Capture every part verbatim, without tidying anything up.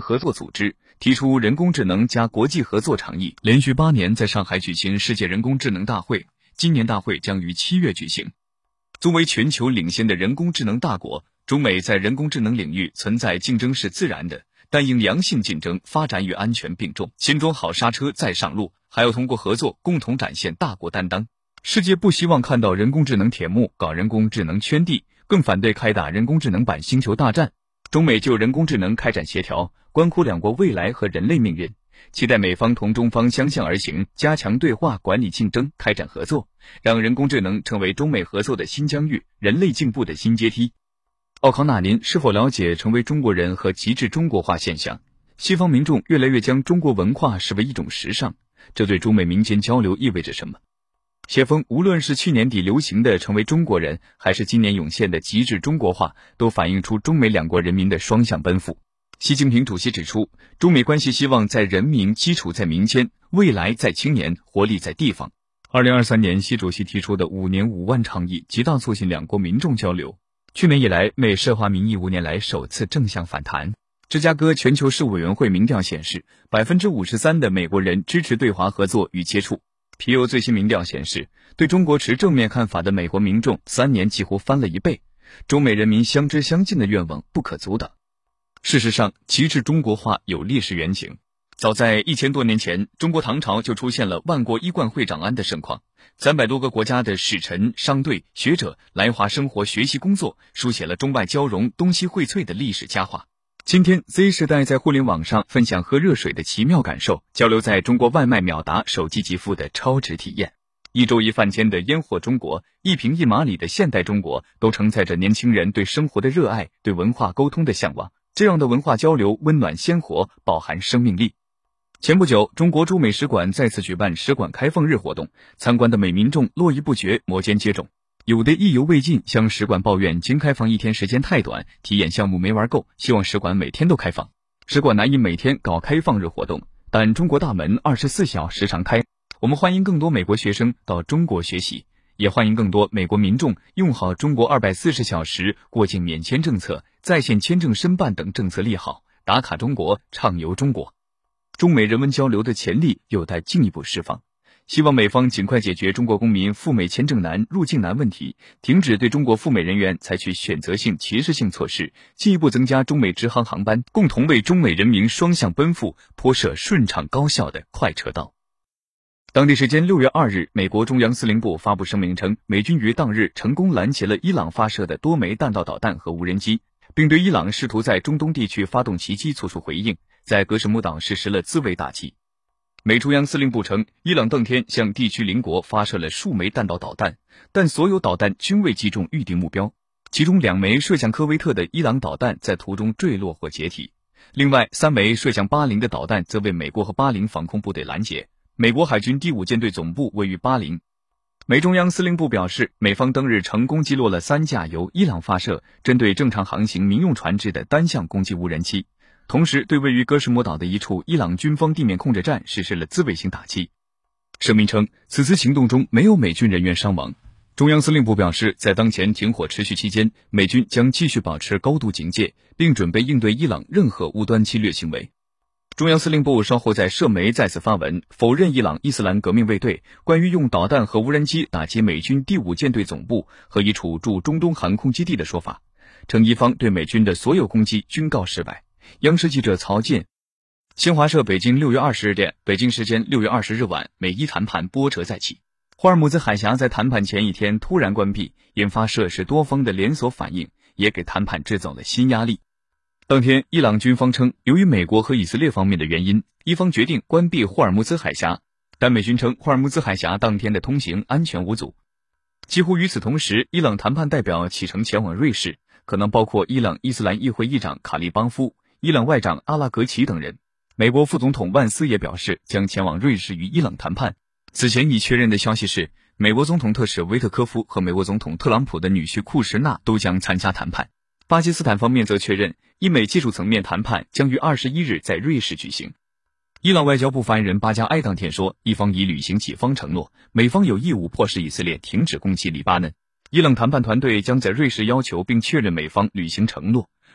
合作组织，提出人工智能加国际合作倡议，连续八年在上海举行世界人工智能大会，今年大会将于七月举行。作为全球领先的人工智能大国，中美在人工智能领域存在竞争是自然的，但应良性竞争，发展与安全并重，先装好刹车再上路，还要通过合作共同展现大国担当。世界不希望看到人工智能铁幕搞人工智能圈地，更反对开打人工智能版星球大战。中美就人工智能开展协调，关乎两国未来和人类命运，期待美方同中方相向而行，加强对话，管理竞争，开展合作，让人工智能成为中美合作的新疆域，人类进步的新阶梯。奥康纳林是否了解成为中国人和极致中国化现象？西方民众越来越将中国文化视为一种时尚，这对中美民间交流意味着什么？谢峰无论是去年底流行的成为中国人，还是今年涌现的极致中国化，都反映出中美两国人民的双向奔赴。习近平主席指出，中美关系希望在人民，基础在民间，未来在青年，活力在地方。二零二三年，习主席提出的五年五万倡议，极大促进两国民众交流。去年以来，美涉华民意五年来首次正向反弹。芝加哥全球事务委员会民调显示， 百分之五十三 的美国人支持对华合作与接触。皮尤最新民调显示，对中国持正面看法的美国民众三年几乎翻了一倍，中美人民相知相近的愿望不可阻挡。事实上，极致中国化有历史原型。早在一千多年前，中国唐朝就出现了万国衣冠会长安的盛况，三百多个国家的使臣、商队、学者来华生活学习工作，书写了中外交融、东西荟萃的历史佳话。今天 Z 世代在互联网上分享喝热水的奇妙感受，交流在中国外卖秒达手机即付的超值体验。一粥一饭间的烟火中国，一平一马里的现代中国，都承载着年轻人对生活的热爱，对文化沟通的向往。这样的文化交流温暖鲜活，饱含生命力。前不久，中国驻美使馆再次举办使馆开放日活动，参观的美民众络绎不绝，摩肩接踵。有的意犹未尽，向使馆抱怨经开放一天时间太短，体验项目没玩够，希望使馆每天都开放。使馆难以每天搞开放日活动，但中国大门二十四小时常开。我们欢迎更多美国学生到中国学习，也欢迎更多美国民众用好中国二百四十小时过境免签政策、在线签证申办等政策利好，打卡中国，畅游中国。中美人文交流的潜力有待进一步释放。希望美方尽快解决中国公民赴美签证难、入境难问题，停止对中国赴美人员采取选择性、歧视性措施，进一步增加中美直航航班，共同为中美人民双向奔赴铺设顺畅高效的快车道。当地时间六月二日，美国中央司令部发布声明称，美军于当日成功拦截了伊朗发射的多枚弹道导弹和无人机，并对伊朗试图在中东地区发动袭击作出回应，在格什木岛实施了自卫打击。美中央司令部称，伊朗当天向地区邻国发射了数枚弹道导弹，但所有导弹均未击中预定目标，其中两枚射向科威特的伊朗导弹在途中坠落或解体，另外三枚射向巴林的导弹则被美国和巴林防空部队拦截。美国海军第五舰队总部位于巴林。美中央司令部表示，美方当日成功击落了三架由伊朗发射、针对正常航行民用船只的单向攻击无人机，同时对位于哥什摩岛的一处伊朗军方地面控制站实施了自卫性打击。声明称，此次行动中没有美军人员伤亡。中央司令部表示，在当前停火持续期间，美军将继续保持高度警戒，并准备应对伊朗任何无端侵略行为。中央司令部稍后在社媒再次发文，否认伊朗伊斯兰革命卫队关于用导弹和无人机打击美军第五舰队总部和一处驻中东航空基地的说法，称伊方对美军的所有攻击均告失败。央视记者曹健，新华社北京六月二十日电，北京时间六月二十日晚，美伊谈判波折再起。霍尔木兹海峡在谈判前一天突然关闭，引发涉事多方的连锁反应，也给谈判制造了新压力。当天，伊朗军方称，由于美国和以色列方面的原因，伊方决定关闭霍尔木兹海峡，但美军称霍尔木兹海峡当天的通行安全无阻。几乎与此同时，伊朗谈判代表启程前往瑞士，可能包括伊朗伊斯兰议会议长卡利邦夫、伊朗外长阿拉格齐等人。美国副总统万斯也表示将前往瑞士与伊朗谈判。此前已确认的消息是，美国总统特使维特科夫和美国总统特朗普的女婿库什纳都将参加谈判。巴基斯坦方面则确认，伊美技术层面谈判将于二十一日在瑞士举行。伊朗外交部发言人巴加埃当天说，伊方已履行己方承诺，美方有义务迫使以色列停止攻击黎巴嫩。伊朗谈判团队将在瑞士要求并确认美方履行承诺，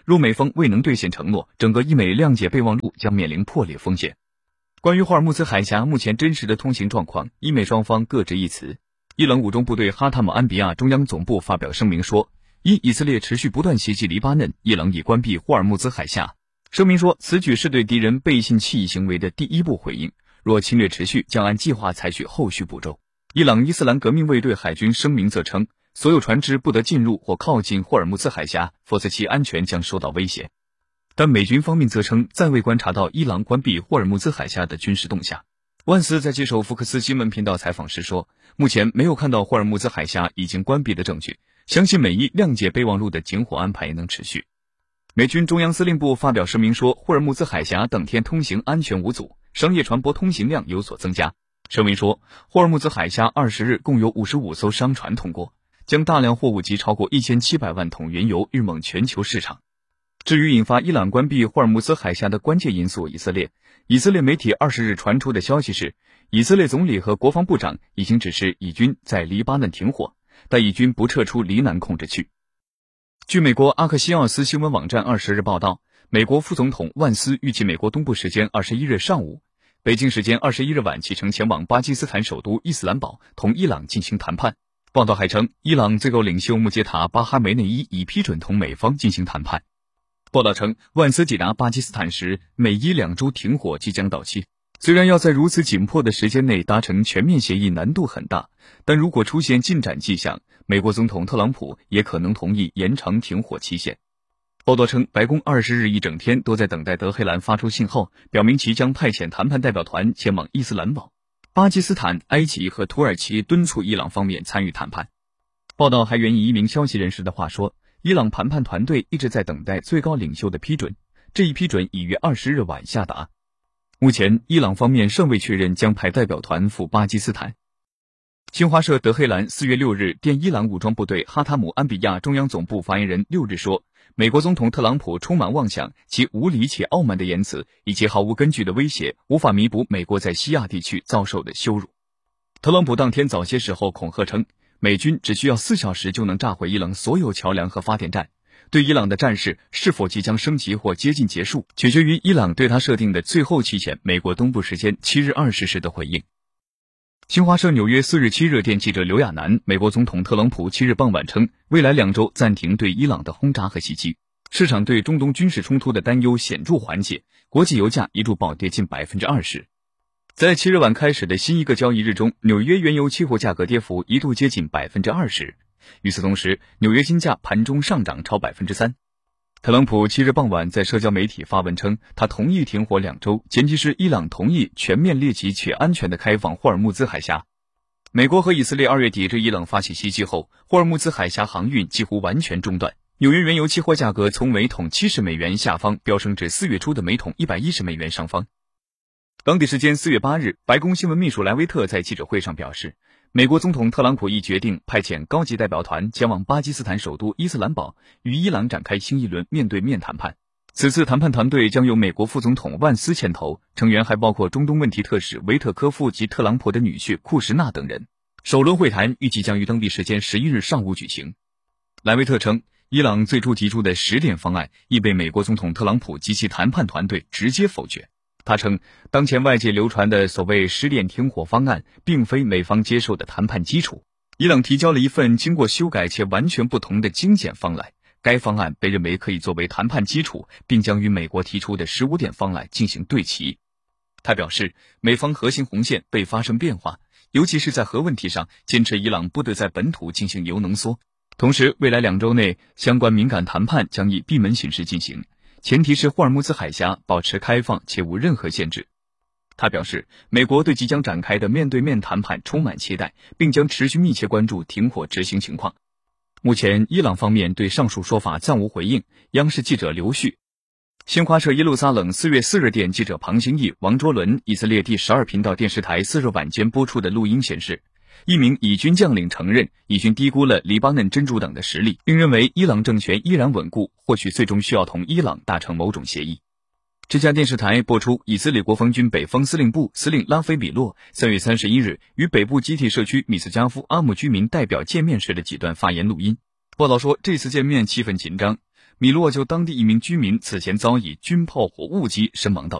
若美方未能兑现承诺，整个伊美谅解备忘录将面临破裂风险。关于霍尔木兹海峡目前真实的通行状况，伊美双方各执一词。伊朗武装部队哈塔姆安比亚中央总部发表声明说，因以色列持续不断袭击黎巴嫩，伊朗已关闭霍尔木兹海峡。声明说，此举是对敌人背信弃义行为的第一步回应，若侵略持续，将按计划采取后续步骤。伊朗伊斯兰革命卫队海军声明则称，所有船只不得进入或靠近霍尔木兹海峡，否则其安全将受到威胁。但美军方面则称，暂未观察到伊朗关闭霍尔木兹海峡的军事动向。万斯在接受福克斯新闻频道采访时说，目前没有看到霍尔木兹海峡已经关闭的证据，相信美伊谅解备忘录的停火安排也能持续。美军中央司令部发表声明说，霍尔木兹海峡当天通行安全无阻，商业船舶通行量有所增加。声明说，霍尔木兹海峡二十日共有五十五艘商船通过，将大量货物及超过一千七百万桶原油运往全球市场。至于引发伊朗关闭霍尔木兹海峡的关键因素以色列，以色列媒体二十日传出的消息是，以色列总理和国防部长已经指示以军在黎巴嫩停火，但以军不撤出黎南控制区。据美国阿克西奥斯新闻网站二十日报道，美国副总统万斯预计美国东部时间二十一日上午，北京时间二十一日晚启程前往巴基斯坦首都伊斯兰堡，同伊朗进行谈判。报道还称，伊朗最高领袖穆杰塔·巴哈梅内伊已批准同美方进行谈判。报道称，万斯抵达巴基斯坦时，美伊两周停火即将到期。虽然要在如此紧迫的时间内达成全面协议难度很大，但如果出现进展迹象，美国总统特朗普也可能同意延长停火期限。报道称，白宫二十日一整天都在等待德黑兰发出信号，表明其将派遣谈判代表团前往伊斯兰堡。巴基斯坦、埃及和土耳其敦促伊朗方面参与谈判。报道还援引一名消息人士的话说，伊朗谈判团队一直在等待最高领袖的批准，这一批准已于二十日晚下达。目前，伊朗方面尚未确认将派代表团赴巴基斯坦。新华社德黑兰四月六日电伊朗武装部队哈塔姆安比亚中央总部发言人六日说，美国总统特朗普充满妄想，其无理且傲慢的言辞以及毫无根据的威胁，无法弥补美国在西亚地区遭受的羞辱。特朗普当天早些时候恐吓称，美军只需要四小时就能炸毁伊朗所有桥梁和发电站。对伊朗的战事是否即将升级或接近结束，取决于伊朗对他设定的最后期限美国东部时间七日二十时的回应。新华社纽约四日七热电记者刘亚楠，美国总统特朗普七日傍晚称，未来两周暂停对伊朗的轰炸和袭击。市场对中东军事冲突的担忧显著缓解，国际油价一度暴跌近 百分之二十。在七日晚开始的新一个交易日中，纽约原油期货价格跌幅一度接近 百分之二十。与此同时，纽约金价盘中上涨超 百分之三。特朗普七日傍晚在社交媒体发文称，他同意停火两周，前提是伊朗同意全面列级且安全地开放霍尔木兹海峡。美国和以色列二月底对伊朗发起袭击后，霍尔木兹海峡航运几乎完全中断。纽约原油期货价格从每桶七十美元下方飙升至四月初的每桶一百一十美元上方。当地时间四月八日，白宫新闻秘书莱维特在记者会上表示，美国总统特朗普已决定派遣高级代表团前往巴基斯坦首都伊斯兰堡，与伊朗展开新一轮面对面谈判。此次谈判团队将由美国副总统万斯牵头，成员还包括中东问题特使维特科夫及特朗普的女婿库什纳等人。首轮会谈预计将于当地时间十一日上午举行。莱维特称，伊朗最初提出的十点方案已被美国总统特朗普及其谈判团队直接否决。他称，当前外界流传的所谓十点停火方案并非美方接受的谈判基础。伊朗提交了一份经过修改且完全不同的精简方案，该方案被认为可以作为谈判基础，并将与美国提出的十五点方案进行对齐。他表示，美方核心红线被发生变化，尤其是在核问题上，坚持伊朗不得在本土进行铀浓缩。同时，未来两周内相关敏感谈判将以闭门形式进行，前提是霍尔木兹海峡保持开放且无任何限制。他表示，美国对即将展开的面对面谈判充满期待，并将持续密切关注停火执行情况。目前，伊朗方面对上述说法暂无回应。央视记者刘旭。新华社耶路撒冷四月四日电记者庞兴义、王卓伦，以色列第十二频道电视台四日晚间播出的录音显示，一名以军将领承认以军低估了黎巴嫩真主党的实力，并认为伊朗政权依然稳固，或许最终需要同伊朗达成某种协议。这家电视台播出以色列国防军北方司令部司令拉菲比洛三月三十一日与北部集体社区米斯加夫阿姆居民代表见面时的几段发言录音。报道说，这次见面气氛紧张， 米洛就当地一名居民此前遭以军炮火误击身亡道